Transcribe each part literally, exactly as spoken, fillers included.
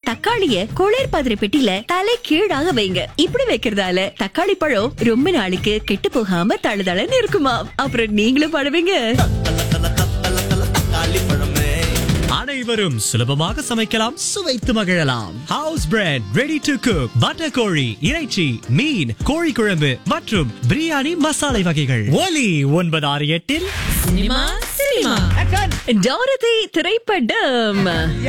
தக்காளிய குளிர்பதன பெட்டியில தலை கீழாக வைங்க. இப்படி வைக்கிறதால தக்காளி பழம் ரொம்ப நாளைக்கு கெட்டு போகாம தழுதளன்னு இருக்குமா. அப்புறம் நீங்களும் படுவீங்க. அனைவரும் சுலபமாக சமைக்கலாம், சுவைத்து மகிழலாம். House bread, ready to cook, butter கோழி, இறைச்சி, மீன், கோழி குழம்பு மற்றும் பிரியாணி மசாலை வகைகள். ஒலி ஒன்பது ஆறு எட்டில் சினிமா சினிமா டாரதி திரைப்படம்.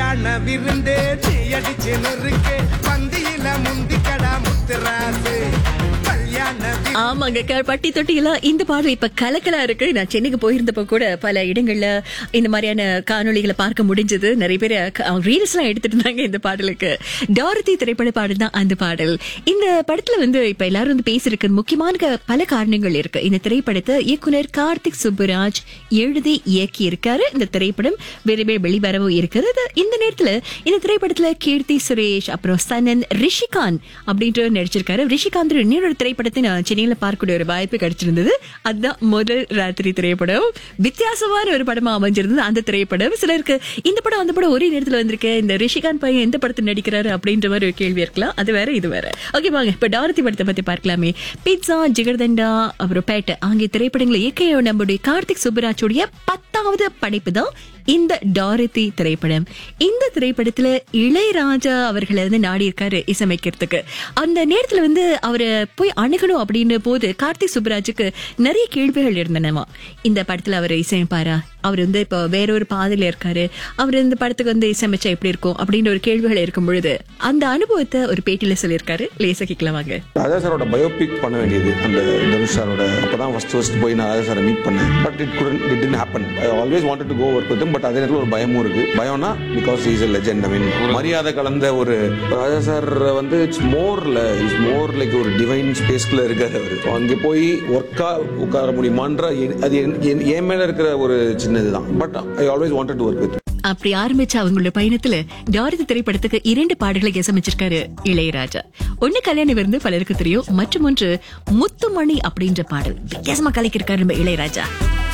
ஆமாங்க, பட்டி தொட்டியெல்லாம் இந்த பாடல் இப்ப கலக்கலா இருக்கு. நான் சென்னைக்கு போயிருந்தப்ப கூட பல இடங்கள்ல இந்த மாதிரியான காணொளிகளை பார்க்க முடிஞ்சது. நிறைய பேர் ரீல்ஸ் எல்லாம் எடுத்துட்டு இருந்தாங்க இந்த பாடலுக்கு. டாரதி திரைப்பட பாடல் தான் அந்த பாடல். இந்த படத்துல வந்து இப்ப எல்லாரும் வந்து பேசிருக்கு முக்கியமான பல காரணங்கள் இருக்கு. இந்த திரைப்படத்தை இயக்குனர் கார்த்திக் சுப்புராஜ் எழுதி இயக்கி இருக்காரு. இந்த திரைப்படம் விரைவில் வெளிவரவும் இருக்கிறது. இந்த நேரத்துல இந்த திரைப்படத்துல கீர்த்தி சுரேஷ், அப்புறம் சனன், ரிஷிகாந்த் அப்படின்ட்டு நடிச்சிருக்காரு. ரிஷிகாந்த் இன்னொரு திரைப்படத்தை நான் சென்னையில பார்க்கக்கூடிய ஒரு வாய்ப்பு கிடைச்சிருந்தது. அதுதான் முதல் ராத்திரி திரைப்படம். வித்தியாசமான ஒரு படமா அமைஞ்சிருந்தது அந்த திரைப்படம். சிலருக்கு இந்த படம் அந்த படம் ஒரே நேரத்தில் வந்திருக்கு, இந்த ரிஷிகாந்த் பையன் எந்த படத்தை நடிக்கிறாரு அப்படின்ற மாதிரி ஒரு கேள்வி இருக்கலாம். அது வேற இது வேற. ஓகே வாங்க இப்ப டாரதி படத்தை பத்தி பார்க்கலாமே. பிட்சா, ஜிகர்தண்டா, அப்புறம் பேட்ட ஆகிய திரைப்படங்களை இயக்கிய நம்முடைய கார்த்திக் சுப்புராஜுடைய பத்தாவது படைப்பு தான் இந்த டாரதி திரைப்படம். இந்த திரைப்படத்துல இளையராஜா அவர்களை வந்து நாடி இருக்காரு இசையமைக்கிறதுக்கு. அந்த நேரத்துல வந்து அவரை போய் அணுகணும் அப்படின்னு போது கார்த்திக் சுப்புராஜுக்கு நிறைய கேள்விகள் இருந்தனவா. இந்த படத்துல அவர் இசையமைப்பாரா, அவர் வந்து இப்போ வேற ஒரு பாதையில இருக்காரு, அவர் இந்த படத்துக்கு வந்து இசையமைச்சா எப்படி இருக்கும் அப்படின்ற ஒரு கேள்விகள் இருக்கும் பொழுது அந்த அனுபவத்தை ஒரு பேட்டியில சொல்லியிருக்காரு. லேசா கேட்கலாம் வாங்க. ராஜா சாரோட பயோபிக் பண்ண வேண்டியது அந்த தனுஷ் சாரோட. அப்பதான் ஃபர்ஸ்ட் ஃபர்ஸ்ட் போய் நான் ராஜா சாரை மீட் பண்ணேன். But it couldn't it didn't happen. I always wanted to go work with him. But அதே நேரத்தில் ஒரு பயமும் இருக்கு. பயம்னா because he is a legend. I mean மரியாதை கலந்த ஒரு ராஜா சார் வந்து it's more it's more like ஒரு டிவைன் ஸ்பேஸ்ல இருக்காரு அவரு. அங்கே போய் ஒர்க்கா உட்கார முடியுமான்ற அது என் மேல இருக்கிற ஒரு சின்னதுதான். But I always wanted to work with. அப்படி ஆரம்பிச்ச அவங்களோட பயணத்துல டாரதி திரைப்படத்துக்கு இரண்டு பாடல்களை இசையமைச்சிருக்காரு இளையராஜா. ஒண்ணு கல்யாணி விருந்து பலருக்கு தெரியும், மற்றும் ஒன்று முத்துமணி அப்படின்ற பாடல். வித்தியாசமா கலக்கிருக்காரு நம்ம இளையராஜா.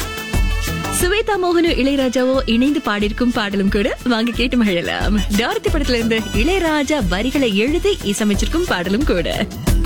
சுவேதா மோகனும் இளையராஜாவோ இணைந்து பாடியிருக்கும் பாடலும் கூட வாங்க கேட்டு மகிழலாம். டாரதி படத்துல இருந்து இளையராஜா வரிகளை எழுதி இசையமைச்சிருக்கும் பாடலும் கூட.